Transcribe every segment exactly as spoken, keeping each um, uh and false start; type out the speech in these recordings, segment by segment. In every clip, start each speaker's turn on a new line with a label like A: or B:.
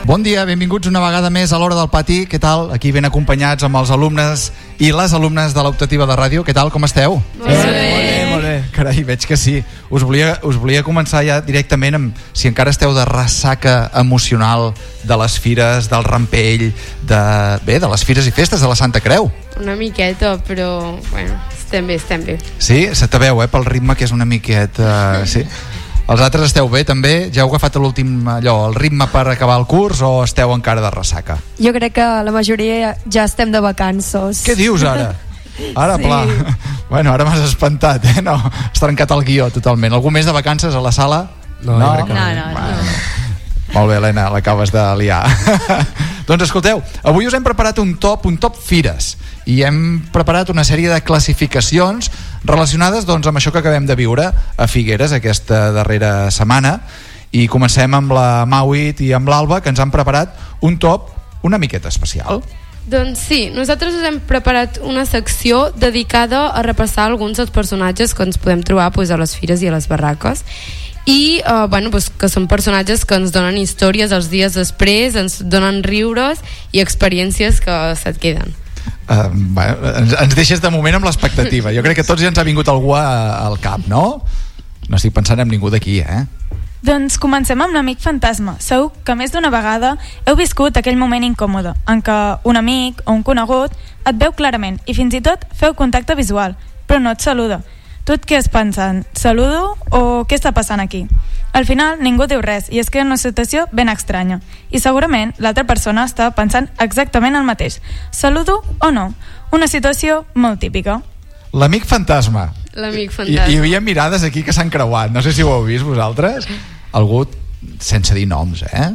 A: Bon dia, benvinguts una vegada més a l'Hora del Pati. Què tal? Aquí ben acompanyats amb els alumnes i les alumnes de l'optativa de ràdio. Què tal? Com esteu?
B: Molt bé, molt bé, molt bé.
A: Carai, veig que sí. Us volia, us volia començar ja directament amb si encara esteu de ressaca emocional de les fires, del rampell, de, bé, de les fires i festes de la Santa Creu.
B: Una miqueta, però bueno, estem bé, estem bé.
A: Sí? Se te veu, eh, pel ritme que és una miqueta... Sí. Els altres esteu bé també? Ja heu agafat l'últim allò, el ritme per acabar el curs o esteu encara de ressaca?
C: Jo crec que la majoria ja estem de vacances.
A: Què dius ara? Ara, sí. Pla. Bueno, ara m'has espantat, eh? No, has trencat el guió totalment. Algú més de vacances a la sala?
D: No,
A: no,
D: no, no, no,
A: bueno. no. Molt bé, Helena, l'acabes de liar. Doncs escolteu, avui us hem preparat un top, un top fires, i hem preparat una sèrie de classificacions relacionades doncs, amb això que acabem de viure a Figueres aquesta darrera setmana, i comencem amb la Mauit i amb l'Alba, que ens han preparat un top una miqueta especial.
B: Doncs sí, nosaltres us hem preparat una secció dedicada a repassar alguns dels personatges que ens podem trobar pues, a les fires i a les barraques, i uh, bueno, pues, que són personatges que ens donen històries els dies després, ens donen riures i experiències que se't queden.
A: Uh, bueno, ens, ens deixes de moment amb l'expectativa. Jo crec que tots ja ens ha vingut algú a, al cap, no? No estic pensant en ningú d'aquí, eh?
E: Doncs comencem amb l'amic fantasma. Segur que més d'una vegada heu viscut aquell moment incòmode en què un amic o un conegut et veu clarament i fins i tot feu contacte visual, però no et saluda. Tu et quedes pensant, saludo o què està passant aquí? Al final ningú diu res i es queda una situació ben estranya i segurament l'altra persona està pensant exactament el mateix. Saludo o no? Una situació molt típica.
A: L'amic fantasma.
B: L'amic fantasma.
A: I, hi havia mirades aquí que s'han creuat. No sé si ho heu vist vosaltres. Algú, sense dir noms, eh?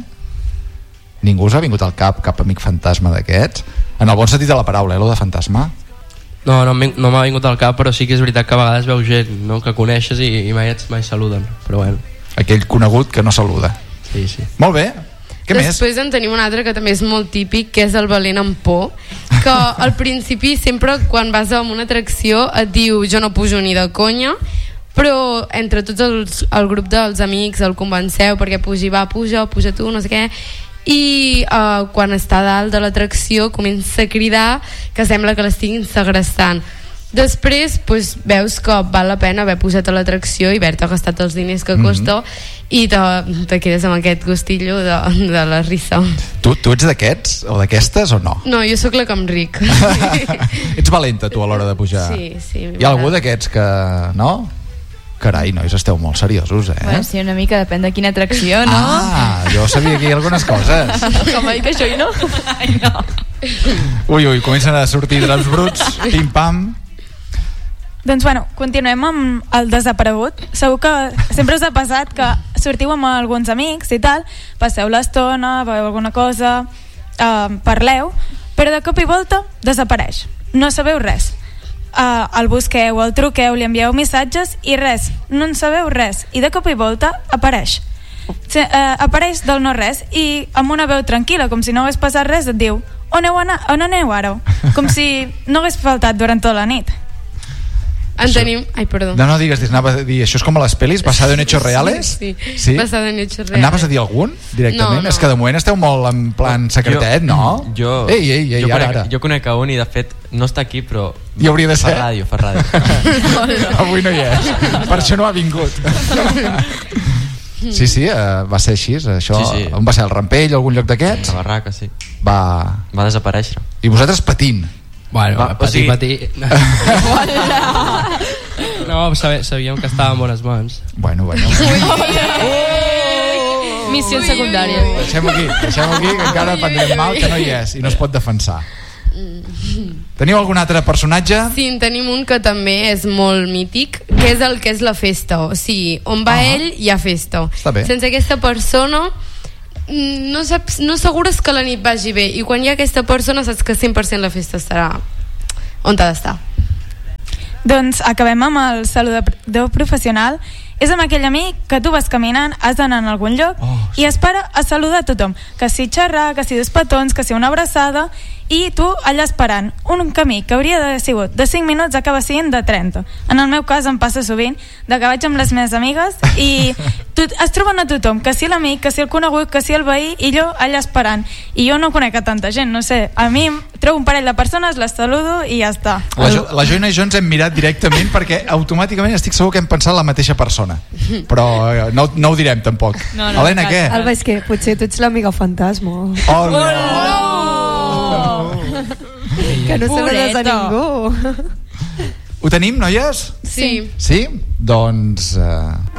A: Ningú us ha vingut al cap cap amic fantasma d'aquests? En el bon sentit de la paraula, eh, lo de fantasma?
D: No, no, no m'ha vingut al cap, però sí que és veritat que a vegades veus gent, no?, que coneixes i, i mai, mai saluden, però bueno.
A: Aquell conegut que no saluda.
D: Sí, sí.
A: Molt bé. Què més?
B: Després en tenim un altre que també és molt típic, que és el valent amb por, que al principi sempre quan vas a una atracció et diu jo no pujo ni de conya, però entre tots els, el grup dels amics el convenceu perquè pugi, va, puja, puja tu, no sé què, i uh, quan està a dalt de l'atracció comença a cridar que sembla que l'estiguin segrestant. Després pues, veus que val la pena haver pujat a l'atracció i haver-te gastat els diners que costa, mm-hmm. i te, te quedes amb aquest gustillo de, de la risa.
A: Tu, tu ets d'aquests o d'aquestes o no?
B: No, jo sóc la que em ric.
A: Ets valenta tu a l'hora de pujar?
B: Sí, sí.
A: Hi ha algú d'aquests que... no? Carai, nois, esteu molt seriosos, eh?
C: Bueno, sí, una mica depèn de quina atracció, no?
A: Ah, jo sabia aquí algunes coses.
C: Com ha dit això i no? Ai, no.
A: Ui, ui, comencen a sortir draps bruts, pim-pam.
E: Doncs bueno, continuem amb el desaparegut. Segur que sempre us ha passat que sortiu amb alguns amics i tal, passeu l'estona, veieu alguna cosa, eh, parleu, però de cop i volta desapareix. No sabeu res. Uh, el busqueu, el truqueu, li envieu missatges i res, no en sabeu res, i de cop i volta apareix. Se, uh, apareix del no res i amb una veu tranquil·la, com si no hagués passat res, et diu on aneu, anar, on aneu ara? Com si no hagués faltat durant tota la nit.
B: En tenim... Ai, perdó.
A: No, no, digues, anava a dir, això és com a les pel·lis, basado en hechos reales?
B: Sí, sí, sí? Basado en hechos reales.
A: Anaves a dir algun, directament?
B: No, no.
A: És que de moment esteu molt en plan secretet,
F: jo,
A: no?
F: Jo,
A: ei, ei, ei,
F: jo,
A: ara,
F: conec,
A: ara.
F: jo conec a un i de fet no està aquí, però
A: I hauria de ser?
F: fa ràdio, fa ràdio.
A: Avui no hi és, per això no ha vingut. Sí, sí, uh, va ser així, això.
F: Sí, sí.
A: On va ser, el rampell, algun lloc d'aquests?
F: La barraca, sí.
A: Va...
F: Va desaparèixer.
A: I vosaltres patint?
D: Bueno,
F: va,
D: patir,
F: o sigui...
D: patir. No, sabíem que estava en bones mans.
A: Bueno, bueno.
C: Missió secundària.
A: Deixem-ho aquí, deixem-ho aquí, que encara prendrem mal que no hi és i no es pot defensar. Teniu algun altre personatge?
B: Sí, en tenim un que també és molt mític, que és el que és la festa. O sigui, on va
A: Ah.
B: ell hi ha festa.
A: Està bé.
B: Sense aquesta persona no, saps, no assegures que la nit vagi bé, i quan hi ha aquesta persona saps que cent per cent la festa estarà on ha d'estar.
E: Doncs acabem amb el saludador professional. És amb aquell amic que tu vas caminant, has d'anar a algun lloc,
A: oh, sí.
E: i es para a saludar a tothom, que si xerrar, que si dos petons, que si una abraçada, i tu allà esperant un camí que hauria d'haver sigut de cinc minuts acaba sent de trenta. En el meu cas em passa sovint de que vaig amb les meves amigues i tot, es troben a tothom, que si l'amic, que si el conegut, que si el veí, i jo allà esperant, i jo no conec a tanta gent, no sé, a mi trobo un parell de persones, les saludo i ja està.
A: La, jo, la Joina i jo ens hem mirat directament perquè automàticament estic segur que hem pensat la mateixa persona, però eh, no, no ho direm tampoc.
E: No, no,
A: Helena, què?
C: Alba, és que potser tu ets l'amiga fantasma.
A: Oh, no.
E: Oh!
C: Que no se l'ha de ningú.
A: Ho tenim, noies?
B: Sí.
A: Sí? Doncs... Eh...